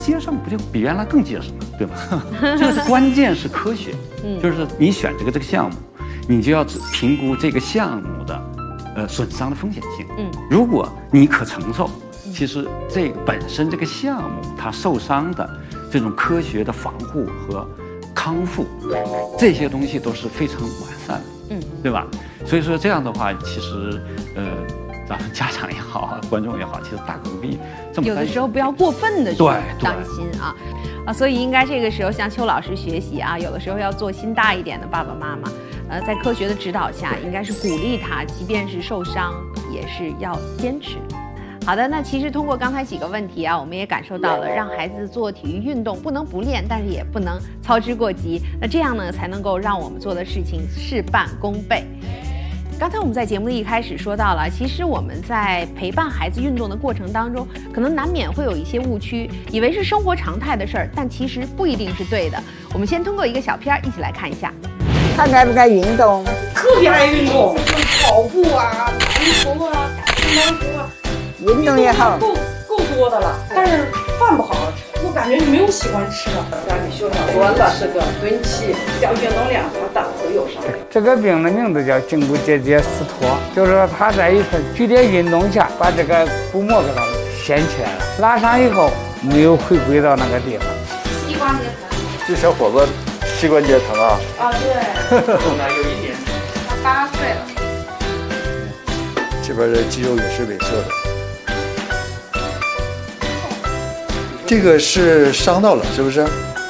接生不就比原来更接生了，对吧？这是关键是科学，就是你选这个项目，你就要评估这个项目的损伤的风险性。如果你可承受，其实这个本身这个项目它受伤的这种科学的防护和康复，这些东西都是非常完善的，对吧？所以说这样的话，其实咱们家长也好，观众也好，其实大可不必这么担心。 有的时候不要过分的去担心啊，所以应该这个时候向邱老师学习啊，有的时候要做心大一点的爸爸妈妈，在科学的指导下，应该是鼓励他，即便是受伤，也是要坚持。好的，那其实通过刚才几个问题啊，我们也感受到了，让孩子做体育运动不能不练，但是也不能操之过急。那这样呢，才能够让我们做的事情事半功倍。刚才我们在节目的一开始说到了，其实我们在陪伴孩子运动的过程当中，可能难免会有一些误区，以为是生活常态的事儿，但其实不一定是对的。我们先通过一个小片一起来看一下。 他爱不爱运动？ 特别爱运动，跑步啊、打篮球啊、打乒乓球啊。 运动也好， 够多的了，但是饭不好好吃，我感觉你没有喜欢吃的。咱给学校说了是个蹲气，叫运动量和档次有上。 这个病的名字叫胫骨结节撕脱，就是说他在一次剧烈运动下把这个骨膜给它掀起来了，拉伤以后没有回归到那个地方。 膝关节疼， 这小伙子膝关节疼啊？ 啊，对。 有一点。 他8岁了。 这边的肌肉也是萎缩的。这个是伤到了，是不是？